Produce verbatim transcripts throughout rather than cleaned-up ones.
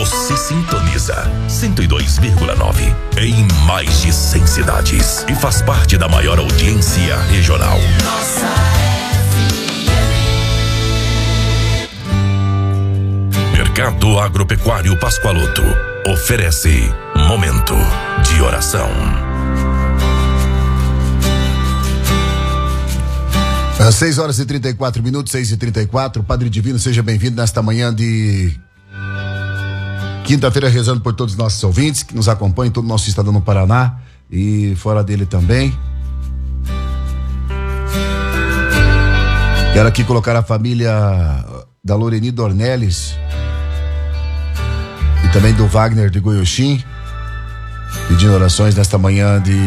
Você sintoniza cento e dois vírgula nove em mais de cem cidades e faz parte da maior audiência regional. Nossa F M. Mercado Agropecuário Pascoaloto oferece Momento de Oração. Às seis horas e trinta e quatro minutos, seis e trinta e quatro. Padre Divino, seja bem-vindo nesta manhã de quinta-feira, rezando por todos os nossos ouvintes que nos acompanham, todo o nosso estado no Paraná e fora dele também. Quero aqui colocar a família da Loreni Dornelles e também do Wagner de Goioxim, pedindo orações nesta manhã de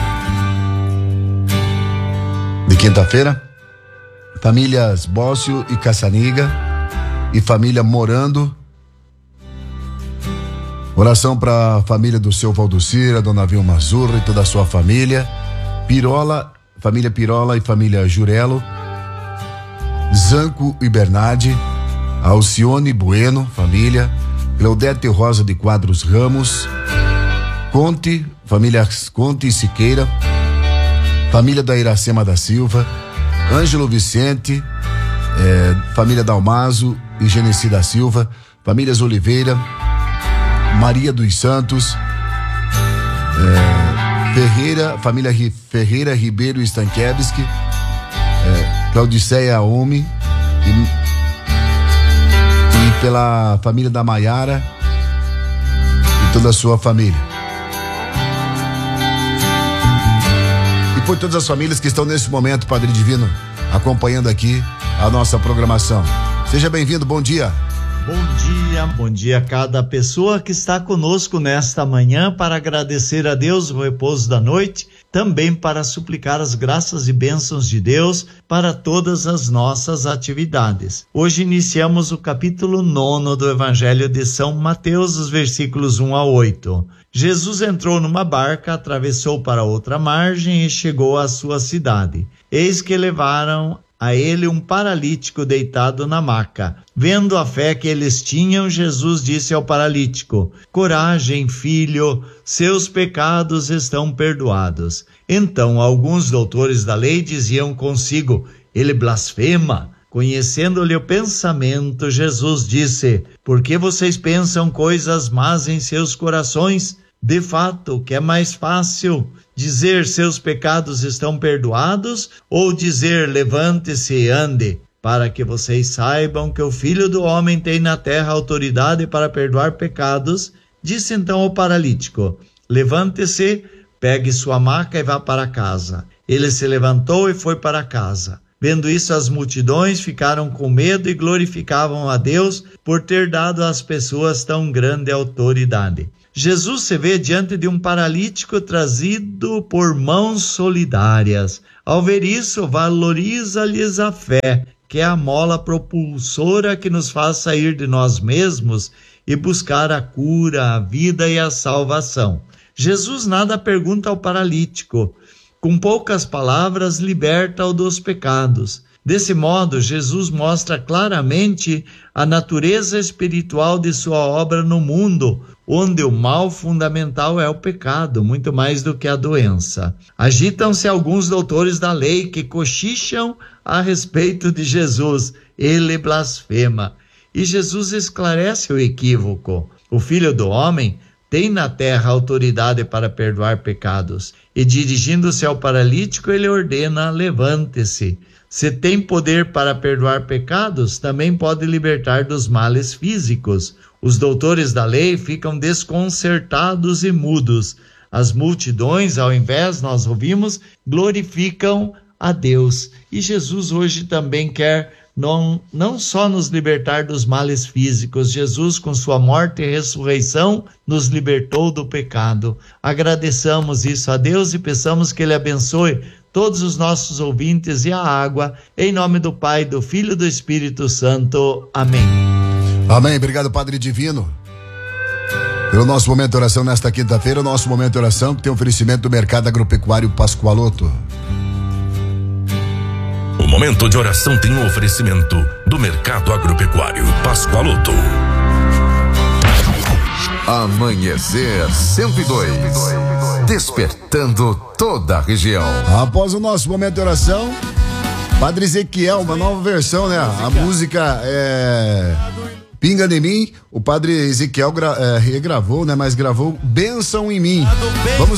de quinta-feira. Famílias Bócio e Caçaniga e família Morando. Oração para a família do seu Valdocira, Dona Vilma Zurra e toda a sua família. Pirola, família Pirola e família Jurelo. Zanco e Bernardi. Alcione Bueno, família. Claudete Rosa de Quadros Ramos. Conte, família Conte e Siqueira. Família da Iracema da Silva. Ângelo Vicente, eh, família Dalmaso e Genesi da Silva. Famílias Oliveira. Maria dos Santos, é, Ferreira, família Ri, Ferreira, Ribeiro e Stankiewicz, é, Claudiceia Omi e, e pela família da Maiara e toda a sua família. E por todas as famílias que estão nesse momento, Padre Divino, acompanhando aqui a nossa programação. Seja bem-vindo, bom dia. Bom dia, bom dia a cada pessoa que está conosco nesta manhã para agradecer a Deus o repouso da noite, também para suplicar as graças e bênçãos de Deus para todas as nossas atividades. Hoje iniciamos o capítulo nono do Evangelho de São Mateus, os versículos um a oito. Jesus entrou numa barca, atravessou para outra margem e chegou à sua cidade. Eis que levaram a ele um paralítico deitado na maca. Vendo a fé que eles tinham, Jesus disse ao paralítico: coragem, filho, seus pecados estão perdoados. Então alguns doutores da lei diziam consigo: ele blasfema. Conhecendo-lhe o pensamento, Jesus disse: por que vocês pensam coisas más em seus corações? De fato, que é mais fácil dizer seus pecados estão perdoados ou dizer levante-se e ande, para que vocês saibam que o Filho do Homem tem na terra autoridade para perdoar pecados? Disse então ao paralítico: levante-se, pegue sua maca e vá para casa. Ele se levantou e foi para casa. Vendo isso, as multidões ficaram com medo e glorificavam a Deus por ter dado às pessoas tão grande autoridade. Jesus se vê diante de um paralítico trazido por mãos solidárias. Ao ver isso, valoriza-lhes a fé, que é a mola propulsora que nos faz sair de nós mesmos e buscar a cura, a vida e a salvação. Jesus nada pergunta ao paralítico. Com poucas palavras, liberta-o dos pecados. Desse modo, Jesus mostra claramente a natureza espiritual de sua obra no mundo, onde o mal fundamental é o pecado, muito mais do que a doença. Agitam-se alguns doutores da lei que cochicham a respeito de Jesus. Ele blasfema. E Jesus esclarece o equívoco. O Filho do Homem tem na terra autoridade para perdoar pecados. E dirigindo-se ao paralítico, ele ordena: levante-se. Se tem poder para perdoar pecados, também pode libertar dos males físicos. Os doutores da lei ficam desconcertados e mudos. As multidões, ao invés, nós ouvimos, glorificam a Deus. E Jesus hoje também quer não, não só nos libertar dos males físicos. Jesus, com sua morte e ressurreição, nos libertou do pecado. Agradeçamos isso a Deus e peçamos que Ele abençoe todos os nossos ouvintes e a água, em nome do Pai, do Filho e do Espírito Santo. Amém. Amém. Obrigado, Padre Divino, pelo nosso momento de oração nesta quinta-feira. O nosso momento de oração que tem oferecimento do Mercado Agropecuário Pascoaloto. O momento de oração tem um oferecimento do Mercado Agropecuário Pascoaloto. Amanhecer cento e dois. Despertando toda a região. Após o nosso momento de oração, Padre Ezequiel, uma nova versão, né? A música é Pinga de Mim, o Padre Ezequiel gra, é, regravou, né? Mas gravou Bênção em Mim. Vamos